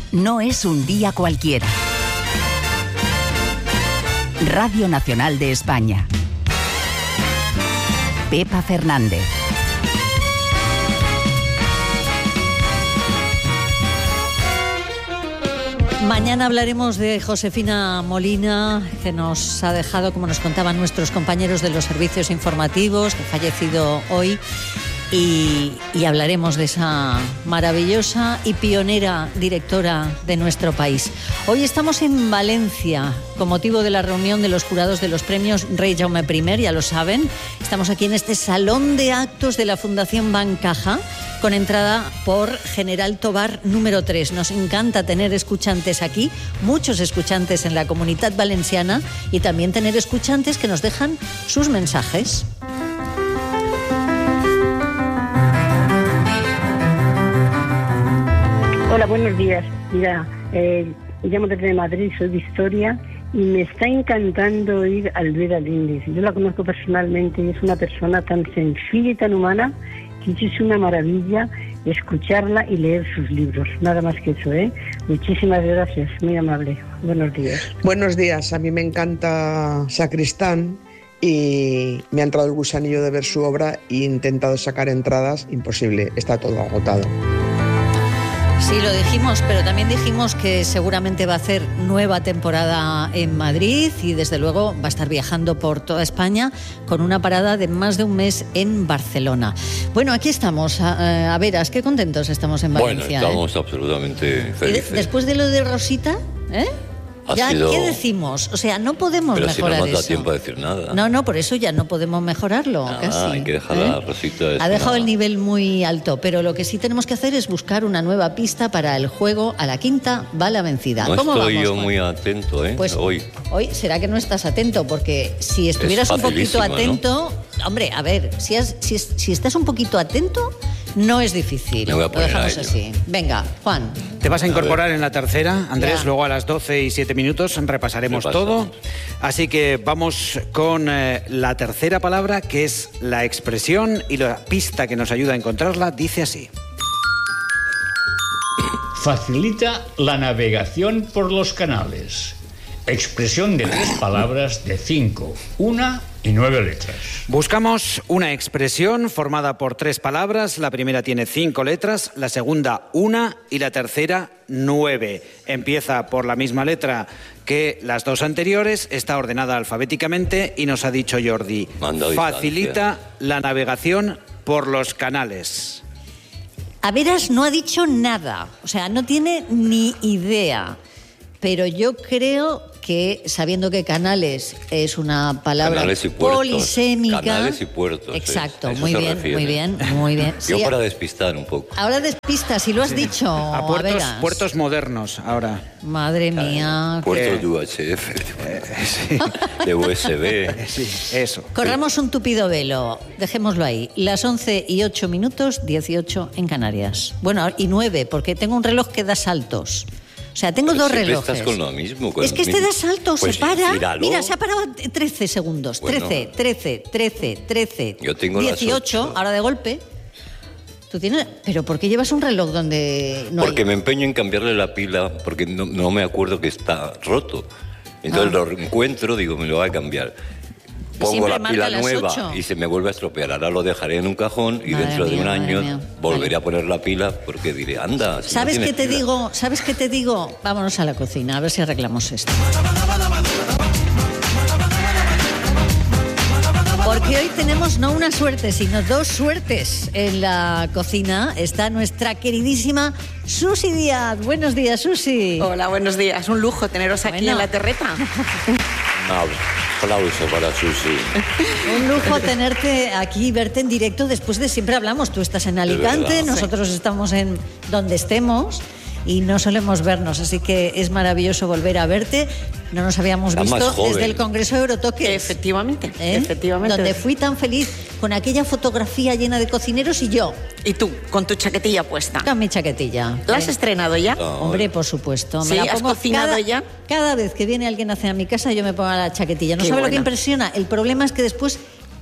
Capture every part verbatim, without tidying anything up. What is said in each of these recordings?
no es un día cualquiera. Radio Nacional de España. Pepa Fernández. Mañana hablaremos de Josefina Molina, que nos ha dejado, como nos contaban nuestros compañeros de los servicios informativos, que ha fallecido hoy. Y, y hablaremos de esa maravillosa y pionera directora de nuestro país. Hoy estamos en Valencia con motivo de la reunión de los jurados de los premios Rey Jaume primero, ya lo saben. Estamos aquí en este salón de actos de la Fundación Bancaja con entrada por General Tobar número tres. Nos encanta tener escuchantes aquí, muchos escuchantes en la Comunitat Valenciana y también tener escuchantes que nos dejan sus mensajes. Hola, buenos días. Mira, eh, llamo desde Madrid, soy Victoria y me está encantando oír a Alveda Lindis. Yo la conozco personalmente y es una persona tan sencilla y tan humana que es una maravilla escucharla y leer sus libros. Nada más que eso, ¿eh? Muchísimas gracias, muy amable. Buenos días. Buenos días, a mí me encanta Sacristán y me ha entrado el gusanillo de ver su obra e he intentado sacar entradas, imposible, está todo agotado. Sí, lo dijimos, pero también dijimos que seguramente va a hacer nueva temporada en Madrid y desde luego va a estar viajando por toda España con una parada de más de un mes en Barcelona. Bueno, aquí estamos, a, a veras, qué contentos estamos en Valencia. Bueno, estamos ¿eh? absolutamente felices. De, después de lo de Rosita, ¿eh? Ya, sido... ¿qué decimos? O sea, no podemos pero mejorar si no nos da eso. tiempo a decir nada. No, no, por eso ya no podemos mejorarlo. Ah, casi, hay que dejar ¿eh? la Rosita. Ha dejado una... el nivel muy alto, pero lo que sí tenemos que hacer es buscar una nueva pista para el juego A la quinta va la vencida. No ¿Cómo estoy vamos, yo Juan? muy atento, ¿eh? Pues hoy. Hoy será que no estás atento, porque si estuvieras un poquito atento, ¿no? Hombre, a ver, si, has, si, si estás un poquito atento, no es difícil. Me voy a lo poner dejamos a ello. así. Venga, Juan. Te vas a incorporar a en la tercera, Andrés, ya. Luego a las doce y siete minutos repasaremos Repasamos. todo. Así que vamos con eh, la tercera palabra, que es la expresión, y la pista que nos ayuda a encontrarla dice así. Facilita la navegación por los canales. Expresión de tres palabras de cinco, una y nueve letras. Buscamos una expresión formada por tres palabras. La primera tiene cinco letras, la segunda una y la tercera nueve. Empieza por la misma letra que las dos anteriores, está ordenada alfabéticamente y nos ha dicho Jordi, Mando facilita la navegación por los canales. A veras no ha dicho nada, o sea, no tiene ni idea. Pero yo creo que, sabiendo que canales es una palabra Canales y puertos. polisémica... Canales y puertos. Exacto, es, muy se bien, refiere. muy bien, muy bien. Yo Sí, para despistar un poco. ahora despistas, si lo has Sí. dicho, A puertos, veras. puertos modernos ahora. Madre mía. Puertos Eh, de U H F, Eh, sí, de U S B. sí, eso. Corramos un tupido velo, dejémoslo ahí. Las once y ocho minutos, dieciocho en Canarias. Bueno, y nueve, porque tengo un reloj que da saltos. O sea, tengo Pero dos siempre relojes. estás con lo mismo. Con Es que el este mismo. da saltos, Pues se para. míralo. Mira, se ha parado trece segundos. Bueno. trece, trece, trece, trece. Yo tengo las dieciocho, ocho. ahora de golpe. Tú tienes. ¿Pero por qué llevas un reloj donde no Porque hay? me empeño en cambiarle la pila porque no, no me acuerdo que está roto. Entonces Ah. lo encuentro, digo, me lo voy a cambiar. Pongo siempre la marca pila las nueva ocho. y se me vuelve a estropear. Ahora lo dejaré en un cajón y Madre dentro de mía, un madre año mía. volveré Vale. a poner la pila porque diré, anda. si no ¿Sabes tienes qué te pila. digo? ¿Sabes qué te digo? Vámonos a la cocina, a ver si arreglamos esto. Porque hoy tenemos no una suerte, sino dos suertes en la cocina. Está nuestra queridísima Susi Díaz. Buenos días, Susi. Hola, buenos días. Un lujo teneros aquí Bueno. en la terreta. Un aplauso para Susi. Un lujo tenerte aquí, verte en directo después de siempre hablamos. Tú estás en Alicante, verdad. nosotros estamos en donde estemos y no solemos vernos, así que es maravilloso volver a verte. No nos habíamos Está más visto joven. desde el Congreso Eurotoques. Efectivamente, ¿eh? efectivamente. Donde fui tan feliz con aquella fotografía llena de cocineros y yo, Y tú, con tu chaquetilla puesta. con mi chaquetilla. ¿La has ¿eh? estrenado ya? No. Hombre, por supuesto. Sí, ¿has cocinado cada, ya? Cada vez que viene alguien a cenar a mi casa, yo me pongo la chaquetilla. ¿No Qué sabe lo que buena. impresiona? El problema es que después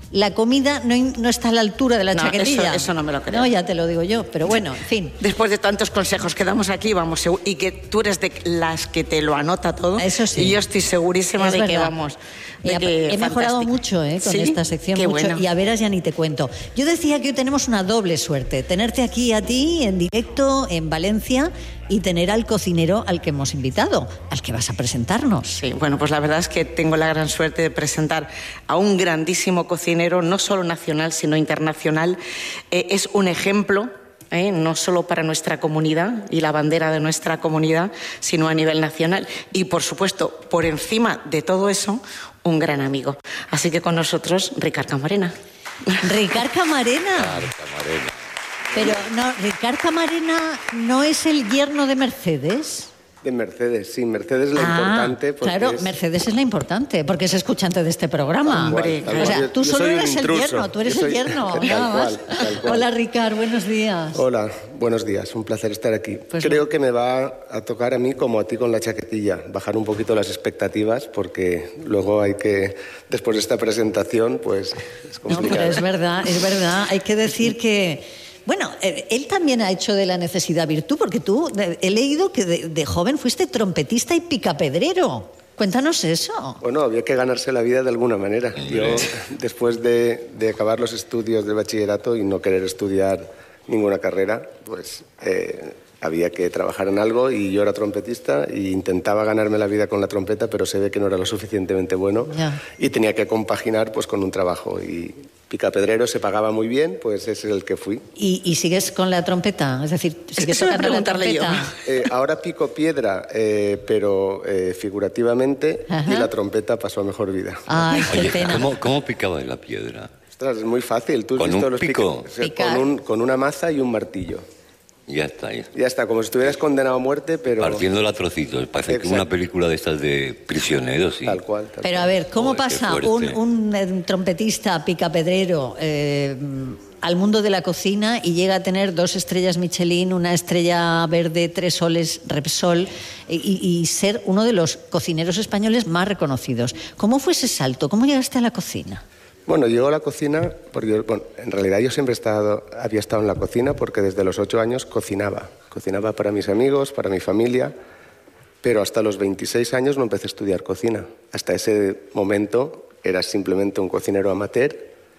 la comida no, no está a la altura de la No, chaquetilla. eso- eso no me lo creo. No, ya te lo digo yo, pero bueno, en fin. Después de tantos consejos que damos aquí, vamos, segu- y que tú eres de las que te lo anota todo. Eso sí. Y yo estoy segurísima Es de que verdad. vamos. Y de ha- que he mejorado fantástico. mucho eh, con ¿Sí? esta sección. Qué mucho, bueno. y a veras ya ni te cuento. Yo decía que hoy tenemos una doble suerte. Tenerte aquí a ti en directo en Valencia y tener al cocinero al que hemos invitado, al que vas a presentarnos. Sí, bueno, pues la verdad es que tengo la gran suerte de presentar a un grandísimo cocinero, no solo nacional, sino internacional. Eh, es un ejemplo, eh, no solo para nuestra comunidad y la bandera de nuestra comunidad, sino a nivel nacional. Y, por supuesto, por encima de todo eso, un gran amigo. Así que con nosotros, Ricard Camarena. Ricard Camarena. Camarena. Pero no, Ricard Camarena no es el yerno de Mercedes. De Mercedes, sí, Mercedes es la Ah, importante. Porque claro, es- Mercedes es la importante, porque es escuchante de este programa. Hombre, tal o cual. sea, Yo- tú yo solo soy un eres el intruso. yerno, tú eres Yo soy- el yerno, tal nada más. cual, tal cual. Hola, Ricard, buenos días. Hola, buenos días, un placer estar aquí. Pues Creo no. que me va a tocar a mí como a ti con la chaquetilla, bajar un poquito las expectativas porque luego hay que, después de esta presentación, pues es No, complicado. pero es verdad, es verdad. Hay que decir que, bueno, eh, él también ha hecho de la necesidad virtud, porque tú, de- he leído que de, de joven fuiste trompetista y picapedrero. Cuéntanos eso. Bueno, había que ganarse la vida de alguna manera. Yo, después de, de acabar los estudios de bachillerato y no querer estudiar ninguna carrera, pues eh, había que trabajar en algo y yo era trompetista e intentaba ganarme la vida con la trompeta, pero se ve que no era lo suficientemente bueno Ya. y tenía que compaginar pues con un trabajo. Y picapedrero se pagaba muy bien, pues ese es el que fui. ¿Y, y sigues con la trompeta? Es decir, ¿sigues Eso iba a tocando la preguntarle yo. trompeta? Eh, ahora pico piedra, eh, pero eh, figurativamente, Ajá. y la trompeta pasó a mejor vida. Ay, qué Oye, pena. ¿cómo, ¿cómo picaba la piedra? Ostras, es muy fácil. ¿Tú has ¿Con visto un los pico? pica- o sea, Picar. con, un- con una maza y un martillo. Ya está, ya. Ya está, como si estuvieras condenado a muerte, pero Partiéndola a trocitos. Parece que Exacto. una película de estas de prisioneros, sí. tal cual. tal Pero cual. a ver, ¿cómo Joder, qué pasa fuerte. un, un, eh, trompetista picapedrero eh, al mundo de la cocina y llega a tener dos estrellas Michelin, una estrella verde, tres soles Repsol y, y ser uno de los cocineros españoles más reconocidos? ¿Cómo fue ese salto? ¿Cómo llegaste a la cocina? Bueno, llego a la cocina porque yo- bueno, en realidad yo siempre he estado, había estado en la cocina porque desde los ocho años cocinaba. Cocinaba para mis amigos, para mi familia, pero hasta los veintiséis años no empecé a estudiar cocina. Hasta ese momento era simplemente un cocinero amateur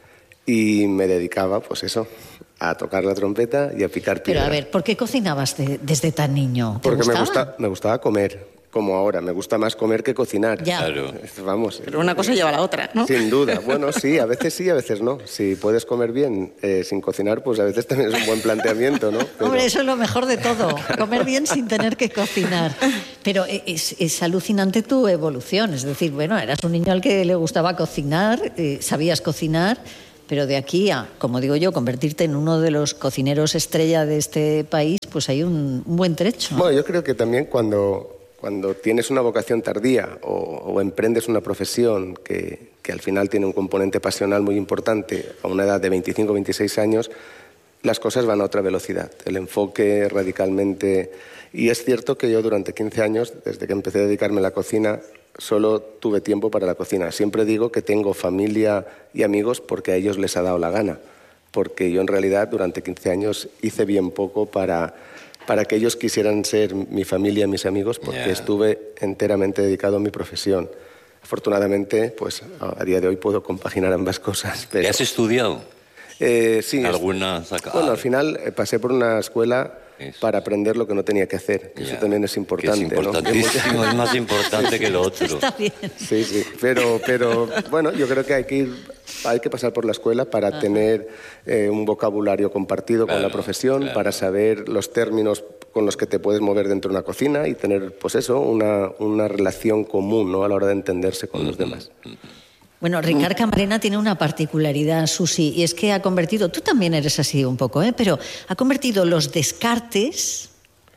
y me dedicaba, pues eso, a tocar la trompeta y a picar piedra. Pero a ver, ¿por qué cocinabas de- desde tan niño? ¿Te Porque me, gustaba? gusta, me gustaba comer, como ahora. Me gusta más comer que cocinar. Ya. Claro. Vamos. Pero una cosa lleva a la otra, ¿no? Sin duda. Bueno, sí, a veces sí, a veces no. Si puedes comer bien eh, sin cocinar, pues a veces también es un buen planteamiento, ¿no? Pero- Hombre, eso es lo mejor de todo, comer bien sin tener que cocinar. Pero es, es alucinante tu evolución, es decir, bueno, eras un niño al que le gustaba cocinar, eh, sabías cocinar, pero de aquí a, como digo yo, convertirte en uno de los cocineros estrella de este país, pues hay un, un buen trecho. Bueno, yo creo que también cuando, cuando tienes una vocación tardía o, o emprendes una profesión que, que al final tiene un componente pasional muy importante a una edad de veinticinco, veintiséis años, las cosas van a otra velocidad. El enfoque radicalmente... Y es cierto que yo durante quince años, desde que empecé a dedicarme a la cocina, solo tuve tiempo para la cocina. Siempre digo que tengo familia y amigos porque a ellos les ha dado la gana. Porque yo en realidad durante quince años hice bien poco para, para que ellos quisieran ser mi familia y mis amigos porque Ya. estuve enteramente dedicado a mi profesión. Afortunadamente, pues a día de hoy puedo compaginar ambas cosas. Pero, ¿Qué has estudiado? eh, sí, ¿Alguna saca- bueno, ah, al final eh, pasé por una escuela Eso. para aprender lo que no tenía que hacer. que Eso Ya. también es Que importante. es ¿no? importantísimo, es más importante que lo otro. Está bien. Sí, sí, pero, pero bueno, yo creo que hay que ir, hay que pasar por la escuela para tener eh, un vocabulario compartido con Claro, la profesión, claro. para saber los términos con los que te puedes mover dentro de una cocina y tener, pues eso, una, una relación común, ¿no? A la hora de entenderse con los demás. Bueno, Ricard Camarena tiene una particularidad, Susi, y es que ha convertido, tú también eres así un poco, ¿eh? Pero ha convertido los descartes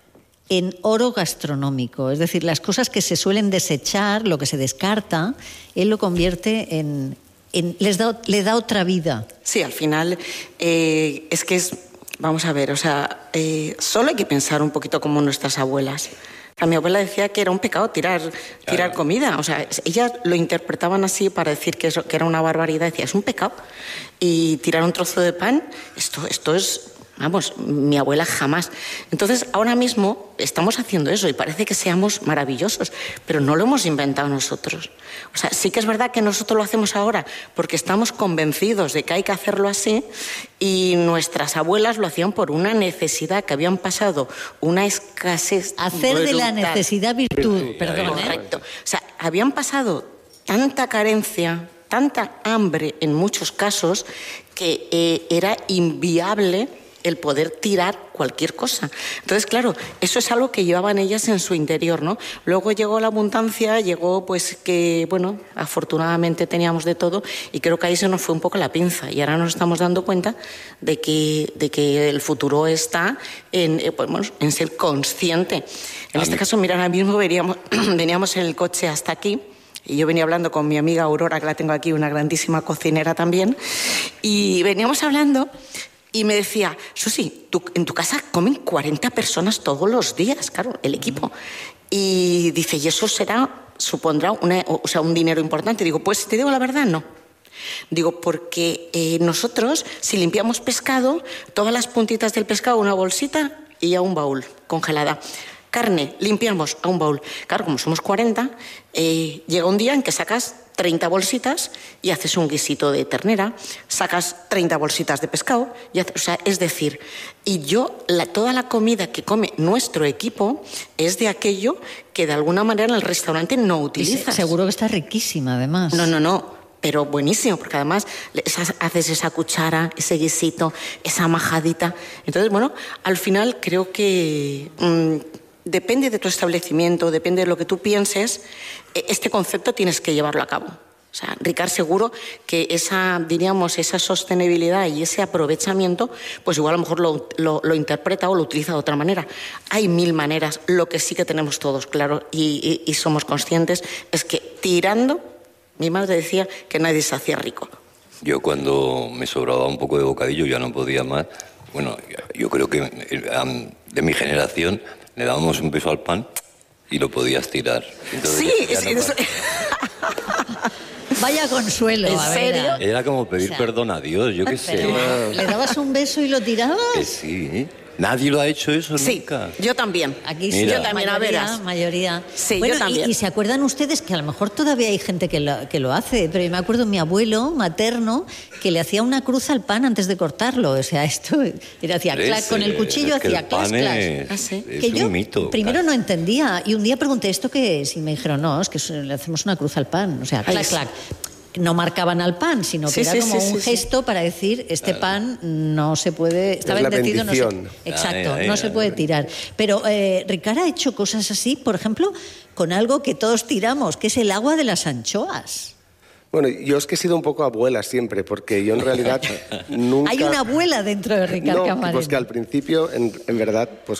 en oro gastronómico. Es decir, las cosas que se suelen desechar, lo que se descarta, él lo convierte en... en les da, le da otra vida. Sí, al final eh, es que es, vamos a ver, o sea, eh, solo hay que pensar un poquito como nuestras abuelas. A mi abuela decía que era un pecado tirar, tirar claro. comida. O sea, ellas lo interpretaban así para decir que, eso, que era una barbaridad. Decía, es un pecado. Y tirar un trozo de pan, esto, esto es... Vamos, mi abuela jamás. Entonces, ahora mismo estamos haciendo eso y parece que seamos maravillosos, pero no lo hemos inventado nosotros. O sea, sí que es verdad que nosotros lo hacemos ahora porque estamos convencidos de que hay que hacerlo así y nuestras abuelas lo hacían por una necesidad, que habían pasado una escasez Hacer brutal. De la necesidad virtud, perdón. Correcto. O sea, habían pasado tanta carencia, tanta hambre en muchos casos, que eh, era inviable el poder tirar cualquier cosa. Entonces, claro, eso es algo que llevaban ellas en su interior, ¿no? Luego llegó la abundancia, llegó pues que, bueno, afortunadamente teníamos de todo y creo que ahí se nos fue un poco la pinza y ahora nos estamos dando cuenta de que, de que el futuro está en, eh, pues, bueno, en ser consciente. En este caso, mira, ahora mismo veníamos, veníamos en el coche hasta aquí. Y yo venía hablando con mi amiga Aurora, que la tengo aquí, una grandísima cocinera también, y veníamos hablando y me decía, Susi, tú, en tu casa comen cuarenta personas todos los días, claro, el equipo. Y dice, ¿y eso será, supondrá una, o sea, un dinero importante? Digo, pues te digo la verdad, no. Digo, porque eh, nosotros, si limpiamos pescado, todas las puntitas del pescado, una bolsita y a un baúl congelada. Carne, limpiamos a un baúl. Claro, como somos cuarenta, eh, llega un día en que sacas treinta bolsitas y haces un guisito de ternera, sacas treinta bolsitas de pescado, y haces, o sea, es decir, y yo, la, toda la comida que come nuestro equipo es de aquello que de alguna manera en el restaurante no utilizas. Seguro que está riquísima, además. No, no, no. Pero buenísimo, porque además esas, haces esa cuchara, ese guisito, esa majadita. Entonces, bueno, al final creo que... Mmm, depende de tu establecimiento, depende de lo que tú pienses, este concepto tienes que llevarlo a cabo. O sea, Ricard, seguro que esa, diríamos, esa sostenibilidad y ese aprovechamiento, pues igual a lo mejor lo, lo, lo interpreta o lo utiliza de otra manera. Hay mil maneras. Lo que sí que tenemos todos claro y, y, y somos conscientes es que tirando, mi madre decía que nadie se hacía rico. Yo cuando me sobraba un poco de bocadillo ya no podía más. Bueno, yo creo que de mi generación le dábamos un beso al pan y lo podías tirar. Entonces, sí, ya sí, no eso... Vaya consuelo. ¿En a serio? ver, Era como pedir o sea, perdón a Dios, yo qué sé. ¿Le dabas un beso y lo tirabas? Que sí. Nadie lo ha hecho eso sí, nunca. Yo también. Aquí sí, yo también, mayoría, a veras. mayoría. Sí, bueno, yo también. Y, y se acuerdan ustedes que a lo mejor todavía hay gente que lo, que lo hace, pero yo me acuerdo de mi abuelo materno que le hacía una cruz al pan antes de cortarlo. O sea, esto era hacía clac con el cuchillo, es que hacía el clas, pan clas. Es, ¿Ah, sí? es que un yo mito. Primero claro. no entendía y un día pregunté esto qué es y me dijeron no, es que le hacemos una cruz al pan. O sea, clac, Ay, clac. No marcaban al pan, sino que sí, era sí, como sí, un sí, gesto sí. para decir este pan no se puede, está es bendecido, no se, exacto, ay, ay, no ay, se ay, puede ay. tirar. Pero eh, Ricard ha hecho cosas así, por ejemplo, con algo que todos tiramos, que es el agua de las anchoas. Bueno, yo es que he sido un poco abuela siempre, porque yo en realidad nunca... Hay una abuela dentro de Ricard no, Camarena. Pues que al principio, en, en verdad, pues